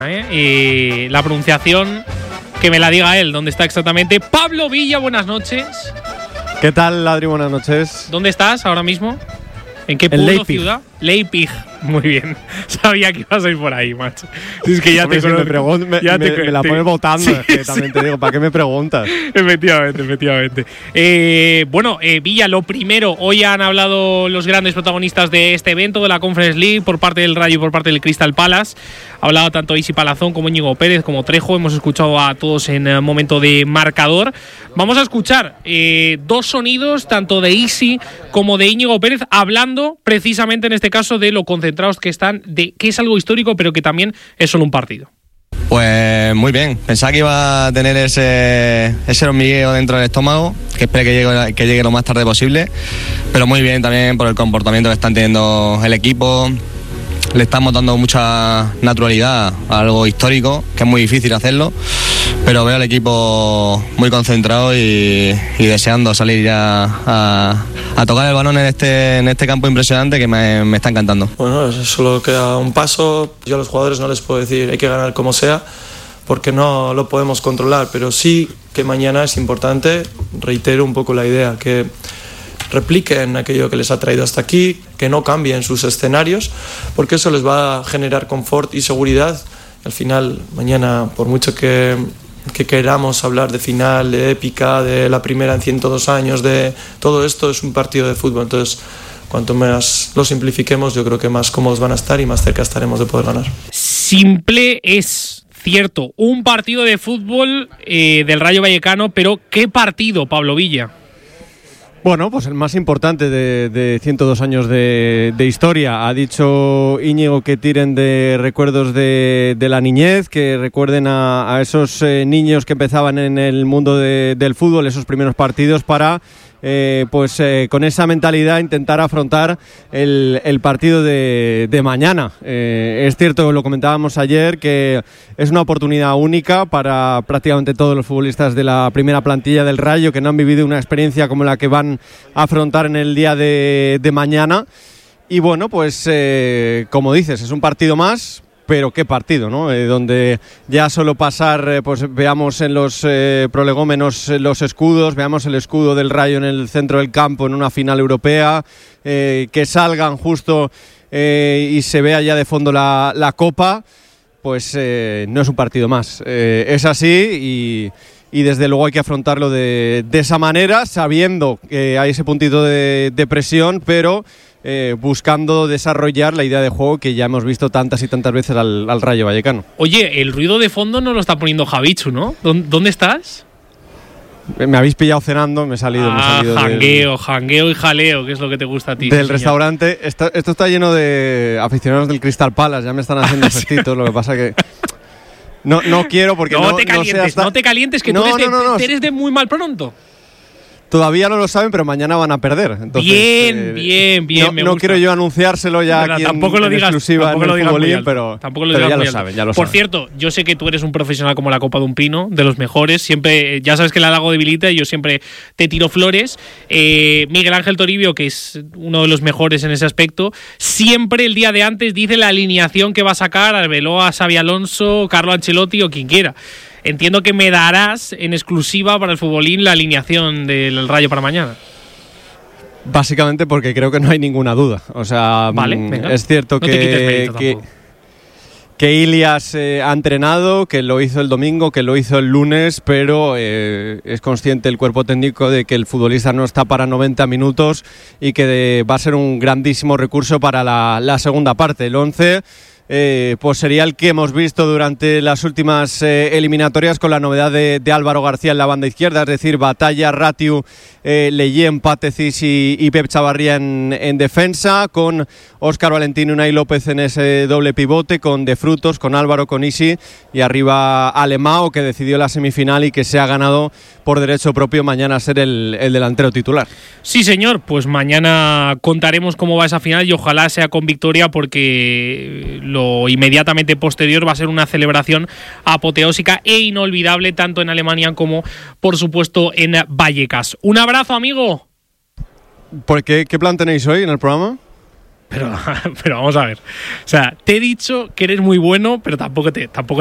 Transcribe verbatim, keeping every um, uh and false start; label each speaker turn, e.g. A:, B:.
A: ¿eh? Y la pronunciación, que me la diga él, ¿dónde está exactamente? Pablo Villa, buenas noches.
B: ¿Qué tal, Adri? Buenas noches.
A: ¿Dónde estás ahora mismo? ¿En qué pueblo, ciudad? Leipzig. Muy bien. Sabía que ibas a ir por ahí, macho. Es que ya
B: Hombre,
A: te
B: si
A: conozco.
B: me, pregun- me,
A: ya
B: me,
A: te,
B: me la
A: te,
B: pones votando,
A: sí,
B: es que
A: sí.
B: también te digo, ¿para qué me preguntas?
A: Efectivamente, efectivamente. Eh, bueno, eh, Villa, lo primero, hoy han hablado los grandes protagonistas de este evento, de la Conference League, por parte del Rayo y por parte del Crystal Palace. Ha hablado tanto Isi Palazón como Íñigo Pérez, como Trejo. Hemos escuchado a todos en uh, momento de marcador. Vamos a escuchar eh, dos sonidos, tanto de Isi como de Íñigo Pérez, hablando precisamente en este caso de lo concentrados que están, de que es algo histórico, pero que también es solo un partido.
C: Pues muy bien, pensaba que iba a tener ese, ese hormigueo dentro del estómago, que espero que llegue, que llegue lo más tarde posible, pero muy bien también por el comportamiento que están teniendo el equipo. Le estamos dando mucha naturalidad a algo histórico, que es muy difícil hacerlo, pero veo al equipo muy concentrado y, y deseando salir ya a, a tocar el balón en este, en este campo impresionante que me, me está encantando.
D: Bueno, solo queda un paso. Yo a los jugadores no les puedo decir hay que ganar como sea, porque no lo podemos controlar, pero sí que mañana es importante, reitero un poco la idea, que repliquen aquello que les ha traído hasta aquí, que no cambien sus escenarios, porque eso les va a generar confort y seguridad. Al final, mañana, por mucho que, que queramos hablar de final, de épica, de la primera en ciento dos años, de todo esto, es un partido de fútbol. Entonces, cuanto más lo simplifiquemos, yo creo que más cómodos van a estar y más cerca estaremos de poder ganar.
A: Simple es cierto, un partido de fútbol eh, del Rayo Vallecano, pero ¿qué partido, Pablo Villa?
B: Bueno, pues el más importante de, de ciento dos años de, de historia. Ha dicho Íñigo que tiren de recuerdos de, de la niñez, que recuerden a, a esos eh, niños que empezaban en el mundo de, del fútbol, esos primeros partidos, para eh, pues eh, con esa mentalidad intentar afrontar el, el partido de, de mañana. Eh, es cierto, lo comentábamos ayer, que es una oportunidad única para prácticamente todos los futbolistas de la primera plantilla del Rayo, que no han vivido una experiencia como la que van a afrontar en el día de, de mañana. Y bueno, pues eh, como dices, es un partido más, pero qué partido, ¿no? Eh, donde ya solo pasar, eh, pues veamos en los eh, prolegómenos eh, los escudos, veamos el escudo del Rayo en el centro del campo en una final europea, eh, que salgan justo eh, y se vea ya de fondo la, la copa, pues eh, no es un partido más. Eh, es así y... Y desde luego hay que afrontarlo de, de esa manera, sabiendo que hay ese puntito de, de presión, pero eh, buscando desarrollar la idea de juego que ya hemos visto tantas y tantas veces al, al Rayo Vallecano.
A: Oye, el ruido de fondo no lo está poniendo Javichu, ¿no? ¿Dónde estás?
B: Me habéis pillado cenando, me he salido.
A: Ah,
B: me he salido
A: jangueo,
B: del,
A: jangueo y jaleo, que es lo que te gusta a ti.
B: Del
A: sí,
B: restaurante. Esto, esto está lleno de aficionados del Crystal Palace, ya me están haciendo gestitos, lo que pasa que... No, no quiero porque no,
A: no te calientes,
B: no, sé hasta...
A: no te calientes, que
B: no,
A: tú eres,
B: no, no, no.
A: De, eres de muy mal pronto.
B: Todavía no lo saben, pero mañana van a perder. Entonces,
A: bien,
B: eh,
A: bien, bien.
B: No,
A: me
B: no
A: gusta.
B: quiero yo anunciárselo ya
A: Verdad,
B: aquí
A: tampoco
B: en,
A: lo
B: en
A: digas,
B: exclusiva
A: tampoco
B: en
A: lo
B: el
A: digas
B: futbolín,
A: muy alto,
B: pero,
A: tampoco lo
B: pero
A: digas
B: ya
A: muy
B: lo
A: alto.
B: saben, ya lo
A: Por
B: saben.
A: cierto, yo sé que tú eres un profesional como la copa de un pino, de los mejores. Siempre, ya sabes que el halago debilita y yo siempre te tiro flores. Eh, Miguel Ángel Toribio, que es uno de los mejores en ese aspecto, siempre el día de antes dice la alineación que va a sacar Arbeloa, Xabi Alonso, Carlo Ancelotti o quien quiera. Entiendo que me darás en exclusiva para el futbolín la alineación del Rayo para mañana.
B: Básicamente porque creo que no hay ninguna duda. O sea,
A: vale,
B: mmm,
A: venga.
B: es cierto
A: no
B: que,
A: te quites mérito
B: que,
A: tampoco.
B: que Ilias eh, ha entrenado, que lo hizo el domingo, que lo hizo el lunes, pero eh, es consciente el cuerpo técnico de que el futbolista no está para noventa minutos y que de, va a ser un grandísimo recurso para la, la segunda parte. El once... Eh, pues sería el que hemos visto durante las últimas eh, eliminatorias, con la novedad de, de Álvaro García en la banda izquierda, es decir, Batalla, Ratiu, eh, Leyen, Patecis y, y Pep Chavarría en, en defensa, con Óscar Valentín y Unai López en ese doble pivote, con De Frutos, con Álvaro, con Isi, y arriba Alemão, que decidió la semifinal y que se ha ganado por derecho propio mañana ser el, el delantero titular.
A: Sí, señor, pues mañana contaremos cómo va esa final y ojalá sea con victoria, porque lo inmediatamente posterior va a ser una celebración apoteósica e inolvidable tanto en Alemania como, por supuesto, en Vallecas. Un abrazo, amigo.
B: ¿Por qué, ¿Qué plan tenéis hoy en el programa?
A: Pero, pero vamos a ver. O sea, te he dicho que eres muy bueno, pero tampoco te, tampoco